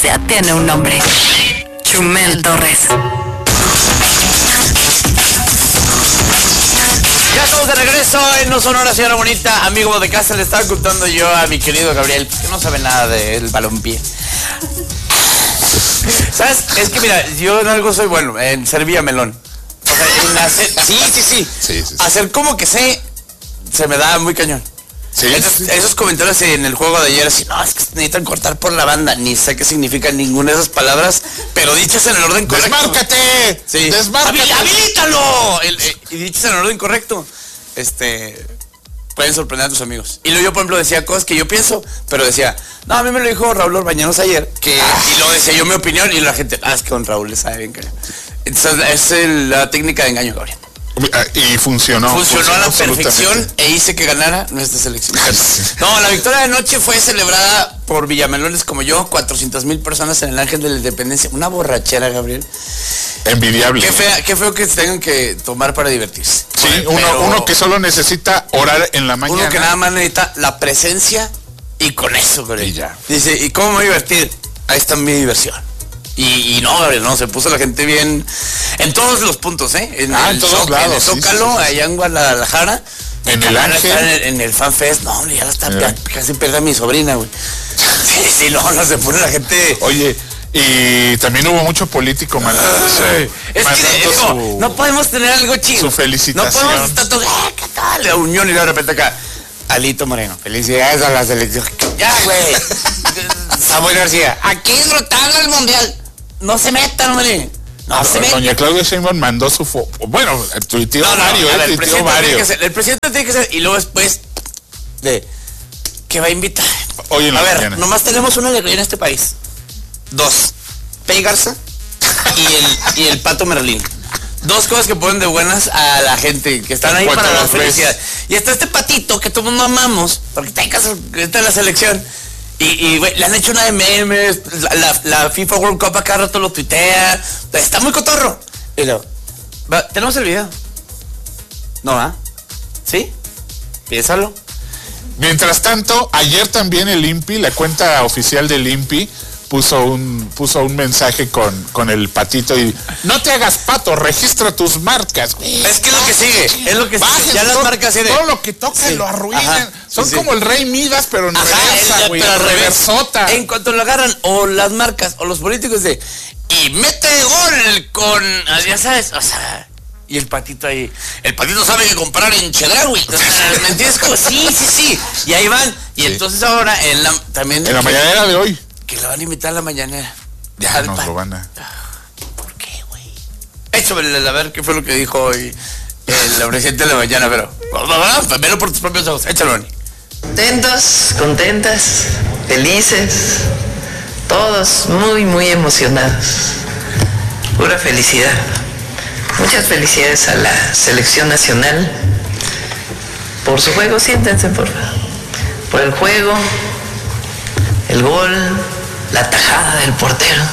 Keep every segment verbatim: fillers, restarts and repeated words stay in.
Ya tiene un nombre. Chumel Torres. Ya estamos de regreso en No Sonora, señora bonita. Amigo de casa, le estaba contando yo a mi querido Gabriel, que no sabe nada del balompié. ¿Sabes? Es que mira, yo en algo soy bueno, en ser villamelón. O sea, en hacer... Sí, sí, sí. Sí, sí, sí. Hacer como que sé, se me da muy cañón. Sí, esos, sí. esos comentarios en el juego de ayer, así, no, es que necesitan cortar por la banda. Ni sé qué significan ninguna de esas palabras, pero dichas en el orden correcto. ¡Desmárcate! Sí. ¡Desmárcate! ¡Habilítalo! El, eh, y dichas en el orden correcto. Este... Pueden sorprender a tus amigos. Y luego yo, por ejemplo, decía cosas que yo pienso, pero decía, no, a mí me lo dijo Raúl Orbañanos ayer, que, y luego decía yo mi opinión, y la gente, ah, es que con Raúl le sabe bien que... Entonces, esa es la técnica de engaño, Gabriel. Y funcionó. Funcionó, funcionó a la perfección absolutamente. e hice que ganara nuestra selección. No, la victoria de anoche fue celebrada por villamelones como yo, cuatrocientas mil personas en el Ángel de la Independencia. Una borrachera, Gabriel. Envidiable. Qué, fea, qué feo que se tengan que tomar para divertirse. Sí, uno, uno que solo necesita orar en la mañana. Uno que nada más necesita la presencia y con eso, Gabriel. Y ya. Dice, ¿y cómo me voy a divertir? Ahí está mi diversión. Y, y no, Gabriel, no, se puso la gente bien en todos los puntos, ¿eh? En ah, el en todos Zócalo, lados. En el Zócalo, sí, sí, sí. allá en Guadalajara. En el Ángel. En el, en el FanFest, no, hombre, ya la está, ya, casi pierde a mi sobrina, güey. Sí, sí, no, no se pone la gente. Oye, y también hubo mucho político man, sí. Es que digo, su, no podemos tener algo chido. Su felicitación. No podemos estar todos, eh, ¿qué tal? La unión y de repente acá. Alito Moreno, felicidades a la selección. Ya, güey. Samuel García, aquí disfrutando el mundial. No se metan, hombre. No, no se metan. Doña Claudia Sheinbaum mandó su fo bueno, el tuiteo no, no, Mario, no, eh, el, presidente Mario. tiene que ser, el presidente tiene que ser, y luego después de que va a invitar. Hoy en la a ver, mañana. Nomás tenemos una alegría en este país. Dos. Pei Garza y el, y el Pato Merlín. Dos cosas que ponen de buenas a la gente que están ahí para la felicidad. Y está este Patito que todos nos amamos, porque está en, casa, está en la selección. Y, y wey, le han hecho una de memes, la, la, la FIFA World Cup acá rato lo tuitea. Está muy cotorro. Y luego, va, tenemos el video. ¿No va? ¿Sí? Piénsalo. Mientras tanto, ayer también el I N P I, la cuenta oficial del I N P I, puso un puso un mensaje con, con el patito y no te hagas pato, registra tus marcas, güey. Es que es lo que sigue, es lo que sigue. Ya las todo, marcas de... todo lo que tocan sí. lo arruinan. Ajá, Son sí, como sí. el Rey Midas, pero en Ajá, reversa, güey, pero reversota. En cuanto lo agarran, o las marcas, o los políticos de y mete gol con, ya sabes, o sea, y el patito ahí, el patito sabe que comprar en Chedraui, o sea, ¿me entiendes? Como, sí, sí, sí, y ahí van, y sí. entonces ahora, en la, también... En la mañanera de hoy. Que lo van a invitar a la mañanera. Ya nos lo van a... ¿Por qué, güey? Échame a ver qué fue lo que dijo hoy el presidente de la mañana, pero... Velo por tus propios ojos, échalo, Ani. Contentos, contentas, felices, todos muy, muy emocionados. Pura felicidad. Muchas felicidades a la selección nacional. Por su juego, siéntense, por favor. Por el juego, el gol, la tajada del portero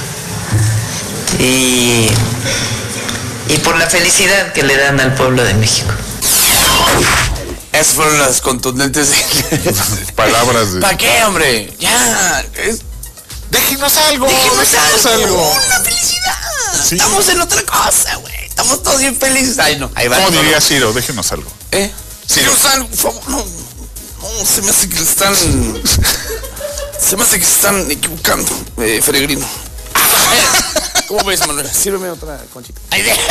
y, y por la felicidad que le dan al pueblo de México. Esas fueron las contundentes palabras de... ¿Para qué, hombre? Ya. Es... Déjenos algo. Déjenos, déjenos algo. algo. Una felicidad. Sí. Estamos en otra cosa, güey. Estamos todos bien felices. Ay, no. Ahí va. ¿Cómo diría Ciro? Déjenos algo. ¿Eh? Ciro. Déjenos algo, por favor. No, no, se me hace que están... Se me hace que se están equivocando, eh, Feregrino. ¿Cómo ves, Manuel? Sírveme otra conchita.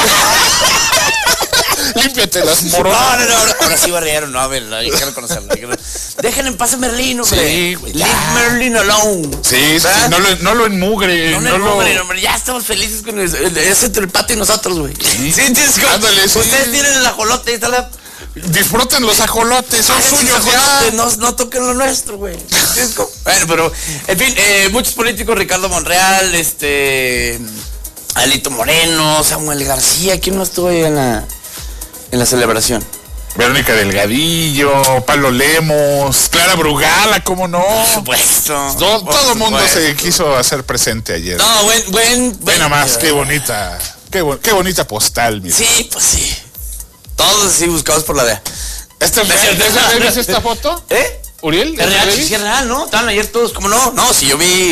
Límpiate las moronas. No, no, no, ahora, ahora sí barrieron, no, a ver, hay que reconocerlo. Hay que... Dejen en paz a Merlín, hombre. Sí, güey. Leave Merlin alone. Sí, sí, no lo, no lo enmugre. No, no lo enmugre, hombre. Ya estamos felices con el, el, es entre el pato y nosotros, güey. Sí, sí, sí. Ándale, sí. Ustedes tienen el ajolote, ahí está la... Disfruten los ajolotes, son suyos ya. No, no toquen lo nuestro, güey. Bueno, pero, en fin, eh, muchos políticos, Ricardo Monreal, este, Alito Moreno, Samuel García, ¿quién no estuvo ahí en la, en la celebración? Verónica Delgadillo, Pablo Lemos, Clara Brugala, ¿cómo no? Por supuesto. Todo, todo el mundo se quiso hacer presente ayer. No, buen, buen, buen. Nada más, qué bonita, qué, qué bonita postal, mira. Sí, pues sí. Todos así buscados por la D E A. ¿Esta es real? ¿Es real esta foto? ¿Eh? ¿Uriel? ¿Es real? Sí, es real, ¿no? Estaban ayer todos, ¿cómo no? No, si yo vi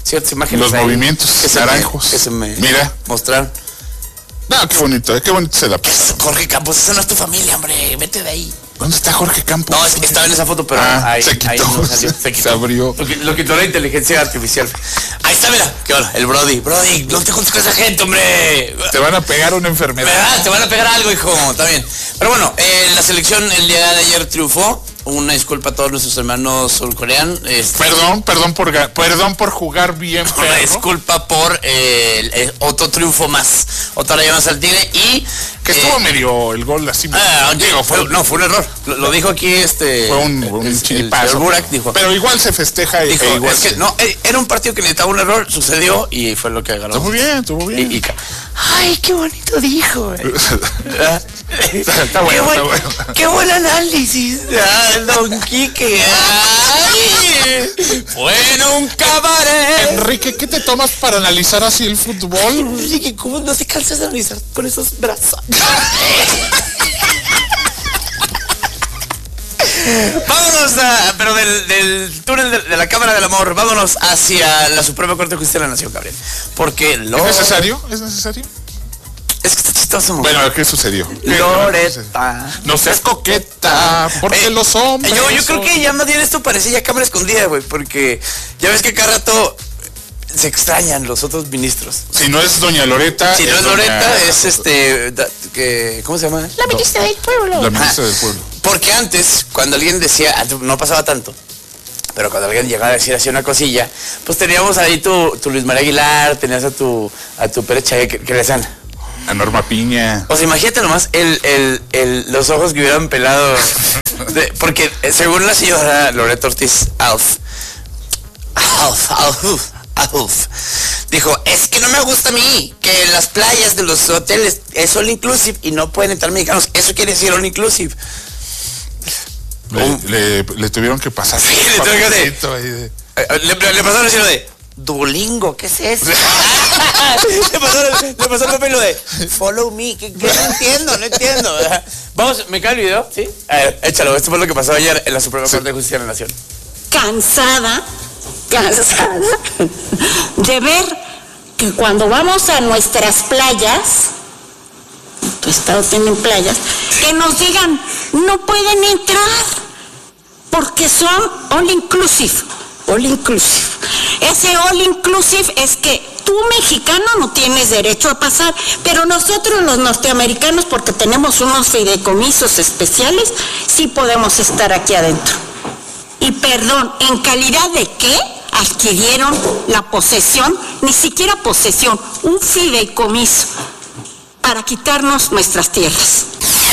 ciertas imágenes. Los ahí movimientos que naranjos. Se me, que se me Mira. mostraron. No, qué bonito, qué bonito se la pasa. Jorge Campos, esa no es tu familia, hombre, vete de ahí. ¿Dónde está Jorge Campos? No, es que estaba en esa foto, pero Ah, ahí, se quitó, ahí no salió, se- se, quitó. se abrió. Lo, lo quitó la inteligencia artificial. Ahí está, mira, qué hola, el Brody. Brody, no te juntes con esa gente, hombre. Te van a pegar una enfermedad. ¿Verdad? Te van a pegar algo, hijo, está bien. Pero bueno, eh, la selección el día de ayer triunfó. Una disculpa a todos nuestros hermanos surcoreanos. Este, Perdón, perdón por ga- perdón por jugar bien, Una perro. disculpa por eh, el- el otro triunfo más. Otra raya más al Tigre y... Que eh, estuvo medio el gol así. ah, digo, fue, no, fue un error. Lo, lo dijo aquí este... fue un, un el- el chiripazo. señor Burak dijo... Pero igual se festeja. Dijo, e igual es que se- no, eh, era un partido que necesitaba un error, sucedió y fue lo que ganó. Estuvo bien, estuvo bien. Y, y ca- ay, qué bonito dijo. eh. Está bueno, qué, buen, está bueno. qué buen análisis. Ah, don Quique. Ay, bueno, un cabaret. Enrique, ¿qué te tomas para analizar así el fútbol? Enrique, ¿cómo no te cansas de analizar con esos brazos? Vámonos, a, pero del, del túnel de, de la Cámara del Amor, vámonos hacia la Suprema Corte de Justicia de la Nación, Gabriel. Porque lo... ¿Es necesario? ¿Es necesario? Es que está chistoso. Bueno, ¿qué sucedió? ¿Qué- Loreta. No seas coqueta, porque Eh, los hombres... Yo, yo creo que ya más bien esto parecía ya cámara escondida, güey, porque ya ves que cada rato se extrañan los otros ministros. Si no es doña Loreta... Si no es doña- Loreta, es este... da- que, ¿cómo se llama? La ministra del pueblo. La ministra Ajá. del pueblo. Porque antes, cuando alguien decía, antes no pasaba tanto, pero cuando alguien llegaba a decir así una cosilla, pues teníamos ahí tu, tu Luis María Aguilar, tenías a tu, a tu Pérez Chagué, que, que le decían. A Norma Piña. O sea, imagínate nomás el, el, el, los ojos que hubieran pelado. de- porque eh, según la señora Loreta Ortiz Alf, Alf, Alf, Alf, dijo, es que no me gusta a mí que en las playas de los hoteles es all inclusive y no pueden entrar mexicanos. Eso quiere decir all inclusive. Le, le, le tuvieron que pasar. Sí, le tuvieron que- papelito ahí de- Eh, Le, le pasaron el de Duolingo, ¿qué es eso? le, pasaron, le pasó el papel lo de Follow me, que, que no entiendo, no entiendo. Vamos, ¿me cae el video? ¿Sí? A ver, échalo, esto fue lo que pasó ayer en la Suprema Corte de Justicia de la Nación. Cansada, cansada de ver que cuando vamos a nuestras playas, tu estado tiene playas, que nos digan, no pueden entrar, porque son all inclusive, all inclusive. Ese all inclusive es que tú mexicano no tienes derecho a pasar, pero nosotros los norteamericanos, porque tenemos unos fideicomisos especiales, sí podemos estar aquí adentro. Y perdón, ¿en calidad de qué adquirieron la posesión? Ni siquiera posesión, un fideicomiso para quitarnos nuestras tierras.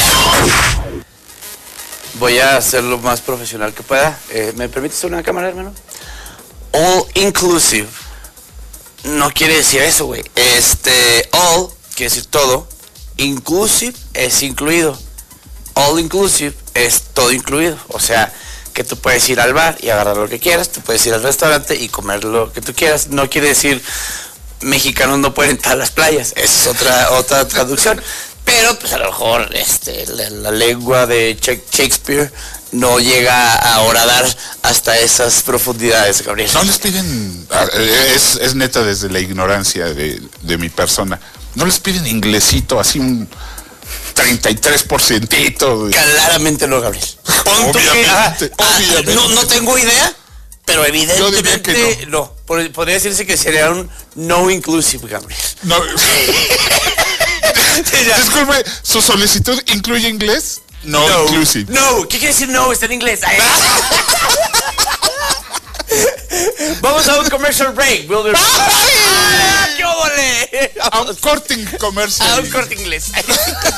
Voy a hacer lo más profesional que pueda. Eh, ¿Me permites una cámara, hermano? All inclusive no quiere decir eso, güey. Este, all quiere decir todo. Inclusive es incluido. All inclusive es todo incluido. O sea, que tú puedes ir al bar y agarrar lo que quieras, tú puedes ir al restaurante y comer lo que tú quieras. No quiere decir mexicanos no pueden entrar a las playas. Esa es otra, otra traducción. Pero pues a lo mejor este, la, la lengua de Shakespeare no llega a horadar hasta esas profundidades, Gabriel. No les piden, ah, es, es neta desde la ignorancia de, de mi persona, no les piden inglesito, así un treinta y tres por ciento. Claramente no, Gabriel. Pon tú que- Obviamente, ah, ah, obviamente. No, no tengo idea, pero Yo diría que evidentemente no. Pod- Podría decirse que sería un no inclusive, Gabriel. No. Ya. Disculpe, ¿su solicitud incluye inglés? No, inclusive. No, ¿qué quiere decir no? Está en inglés. Ay. Vamos a un commercial break. We'll be- ¡Ah, qué óvole! A un corte comercial. A un corte inglés.